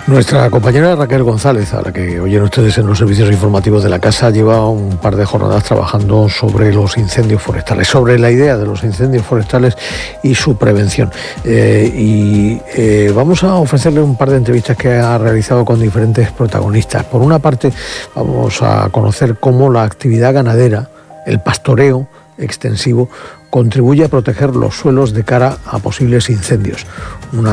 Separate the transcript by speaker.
Speaker 1: Nuestra compañera Raquel González, a la que oyen ustedes en los servicios informativos de la casa, lleva un par de jornadas trabajando sobre los incendios forestales, sobre la idea de los incendios forestales y su prevención. Vamos a ofrecerle un par de entrevistas que ha realizado con diferentes protagonistas. Por una parte, vamos a conocer cómo la actividad ganadera, el pastoreo extensivo, contribuye a proteger los suelos de cara a posibles incendios. Una